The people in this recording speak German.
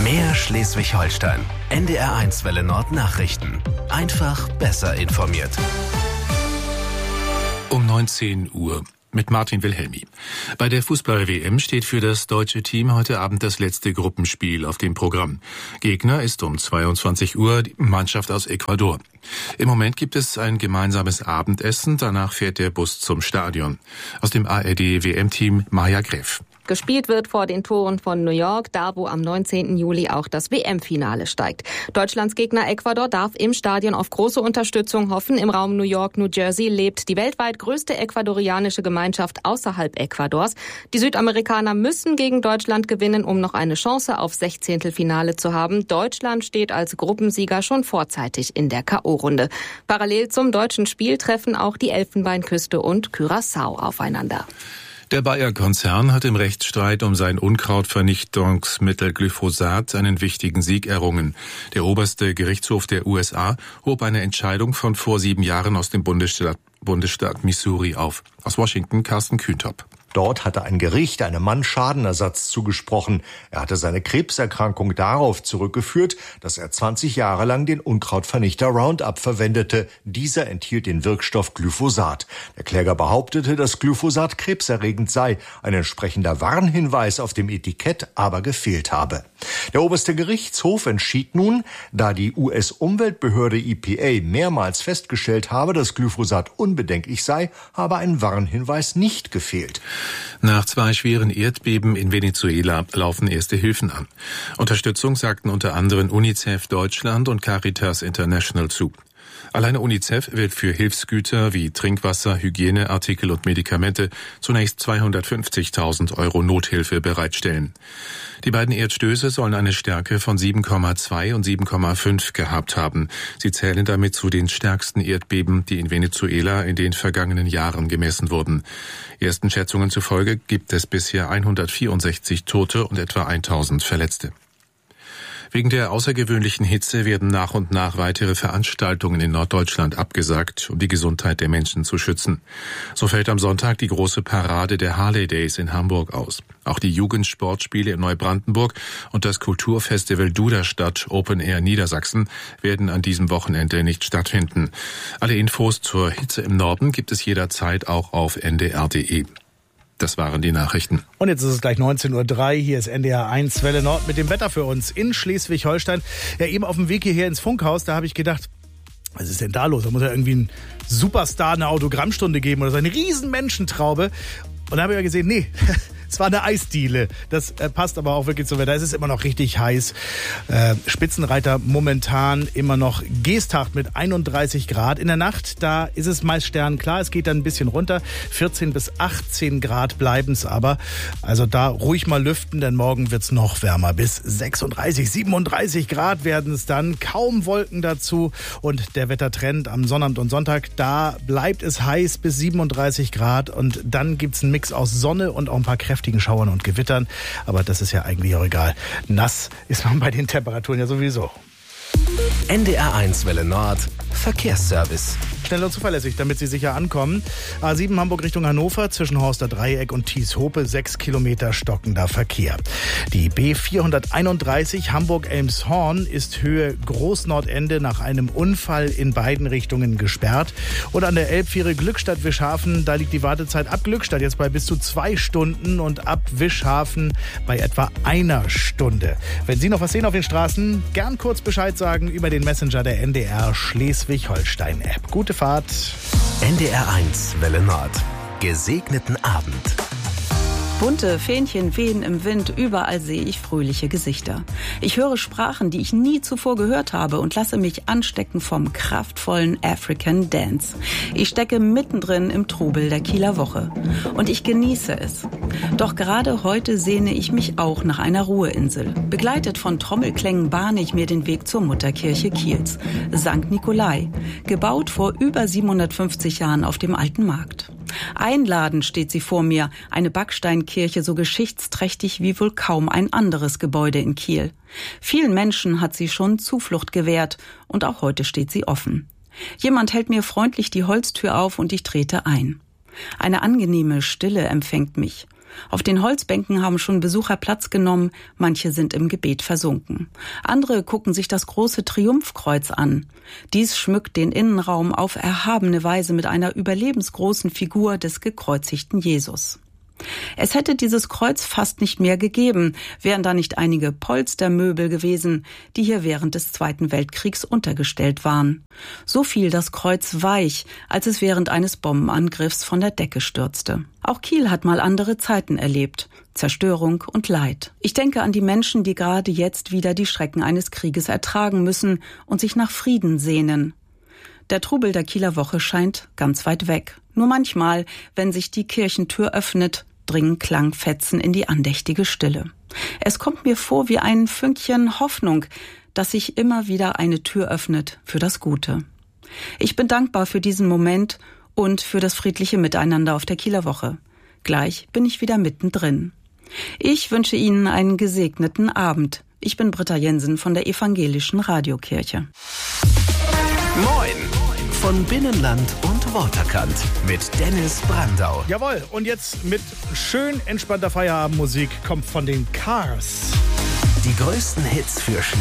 Mehr Schleswig-Holstein. NDR1 Welle Nord Nachrichten. Einfach besser informiert. Um 19 Uhr mit Martin Wilhelmi. Bei der Fußball-WM steht für das deutsche Team heute Abend das letzte Gruppenspiel auf dem Programm. Gegner ist um 22 Uhr die Mannschaft aus Ecuador. Im Moment gibt es ein gemeinsames Abendessen, danach fährt der Bus zum Stadion. Aus dem ARD-WM-Team Maja Greff. Gespielt wird vor den Toren von New York, da wo am 19. Juli auch das WM-Finale steigt. Deutschlands Gegner Ecuador darf im Stadion auf große Unterstützung hoffen. Im Raum New York, New Jersey lebt die weltweit größte ecuadorianische Gemeinschaft außerhalb Ecuadors. Die Südamerikaner müssen gegen Deutschland gewinnen, um noch eine Chance auf Sechzehntelfinale zu haben. Deutschland steht als Gruppensieger schon vorzeitig in der K.O.-Runde. Parallel zum deutschen Spiel treffen auch die Elfenbeinküste und Curaçao aufeinander. Der Bayer-Konzern hat im Rechtsstreit um sein Unkrautvernichtungsmittel Glyphosat einen wichtigen Sieg errungen. Der oberste Gerichtshof der USA hob eine Entscheidung von vor 7 Jahren aus dem Bundesstaat Missouri auf. Aus Washington Carsten Kühntop. Dort hatte ein Gericht einem Mann Schadenersatz zugesprochen. Er hatte seine Krebserkrankung darauf zurückgeführt, dass er 20 Jahre lang den Unkrautvernichter Roundup verwendete. Dieser enthielt den Wirkstoff Glyphosat. Der Kläger behauptete, dass Glyphosat krebserregend sei. Ein entsprechender Warnhinweis auf dem Etikett aber gefehlt habe. Der oberste Gerichtshof entschied nun, da die US-Umweltbehörde EPA mehrmals festgestellt habe, dass Glyphosat unbedenklich sei, habe ein Warnhinweis nicht gefehlt. Nach 2 schweren Erdbeben in Venezuela laufen erste Hilfen an. Unterstützung sagten unter anderem UNICEF Deutschland und Caritas International zu. Alleine UNICEF wird für Hilfsgüter wie Trinkwasser, Hygieneartikel und Medikamente zunächst 250.000 € Nothilfe bereitstellen. Die beiden Erdstöße sollen eine Stärke von 7,2 und 7,5 gehabt haben. Sie zählen damit zu den stärksten Erdbeben, die in Venezuela in den vergangenen Jahren gemessen wurden. Ersten Schätzungen zufolge gibt es bisher 164 Tote und etwa 1000 Verletzte. Wegen der außergewöhnlichen Hitze werden nach und nach weitere Veranstaltungen in Norddeutschland abgesagt, um die Gesundheit der Menschen zu schützen. So fällt am Sonntag die große Parade der Harley Days in Hamburg aus. Auch die Jugendsportspiele in Neubrandenburg und das Kulturfestival Duderstadt Open Air Niedersachsen werden an diesem Wochenende nicht stattfinden. Alle Infos zur Hitze im Norden gibt es jederzeit auch auf ndr.de. Das waren die Nachrichten. Und jetzt ist es gleich 19:03 Uhr. Hier ist NDR1 Welle Nord mit dem Wetter für uns in Schleswig-Holstein. Ja, eben auf dem Weg hierher ins Funkhaus, da habe ich gedacht, was ist denn da los? Da muss ja irgendwie ein Superstar eine Autogrammstunde geben oder so eine riesen Menschentraube. Und da habe ich ja gesehen, nee, es war eine Eisdiele. Das passt aber auch wirklich zum Wetter. Es ist immer noch richtig heiß. Spitzenreiter momentan immer noch Geesthacht mit 31 Grad. In der Nacht, da ist es meist sternklar. Es geht dann ein bisschen runter. 14 bis 18 Grad bleiben es aber. Also da ruhig mal lüften, denn morgen wird es noch wärmer. Bis 36, 37 Grad werden es dann. Kaum Wolken dazu. Und der Wettertrend am Sonnabend und Sonntag, da bleibt es heiß bis 37 Grad. Und dann gibt es einen Mix aus Sonne und auch ein paar kräftigen Schauern und Gewittern. Aber das ist ja eigentlich auch egal. Nass ist man bei den Temperaturen ja sowieso. NDR1 Welle Nord Verkehrsservice. Schnell und zuverlässig, damit Sie sicher ankommen. A7 Hamburg Richtung Hannover zwischen Horster Dreieck und Thieshope 6 Kilometer stockender Verkehr. Die B431 Hamburg-Elmshorn ist Höhe Großnordende nach einem Unfall in beiden Richtungen gesperrt. Und an der Elbfähre Glückstadt-Wischhafen, da liegt die Wartezeit ab Glückstadt jetzt bei bis zu 2 Stunden und ab Wischhafen bei etwa 1 Stunde. Wenn Sie noch was sehen auf den Straßen, gern kurz Bescheid sagen über den Messenger der NDR Schleswig-Holstein-App. Gute Fahrt. NDR1 Welle Nord. Gesegneten Abend. Bunte Fähnchen wehen im Wind, überall sehe ich fröhliche Gesichter. Ich höre Sprachen, die ich nie zuvor gehört habe und lasse mich anstecken vom kraftvollen African Dance. Ich stecke mittendrin im Trubel der Kieler Woche und ich genieße es. Doch gerade heute sehne ich mich auch nach einer Ruheinsel. Begleitet von Trommelklängen bahne ich mir den Weg zur Mutterkirche Kiels, St. Nikolai, gebaut vor über 750 Jahren auf dem Alten Markt. Einladend steht sie vor mir, eine Backsteinkirche so geschichtsträchtig wie wohl kaum ein anderes Gebäude in Kiel. Vielen Menschen hat sie schon Zuflucht gewährt und auch heute steht sie offen. Jemand hält mir freundlich die Holztür auf und ich trete ein. Eine angenehme Stille empfängt mich. Auf den Holzbänken haben schon Besucher Platz genommen, manche sind im Gebet versunken. Andere gucken sich das große Triumphkreuz an. Dies schmückt den Innenraum auf erhabene Weise mit einer überlebensgroßen Figur des gekreuzigten Jesus. Es hätte dieses Kreuz fast nicht mehr gegeben, wären da nicht einige Polstermöbel gewesen, die hier während des Zweiten Weltkriegs untergestellt waren. So fiel das Kreuz weich, als es während eines Bombenangriffs von der Decke stürzte. Auch Kiel hat mal andere Zeiten erlebt. Zerstörung und Leid. Ich denke an die Menschen, die gerade jetzt wieder die Schrecken eines Krieges ertragen müssen und sich nach Frieden sehnen. Der Trubel der Kieler Woche scheint ganz weit weg. Nur manchmal, wenn sich die Kirchentür öffnet, dringen Klangfetzen in die andächtige Stille. Es kommt mir vor wie ein Fünkchen Hoffnung, dass sich immer wieder eine Tür öffnet für das Gute. Ich bin dankbar für diesen Moment und für das friedliche Miteinander auf der Kieler Woche. Gleich bin ich wieder mittendrin. Ich wünsche Ihnen einen gesegneten Abend. Ich bin Britta Jensen von der Evangelischen Radiokirche. Moin von Binnenland und Waterkant mit Dennis Brandau. Jawohl, und jetzt mit schön entspannter Feierabendmusik kommt von den Cars. Die größten Hits für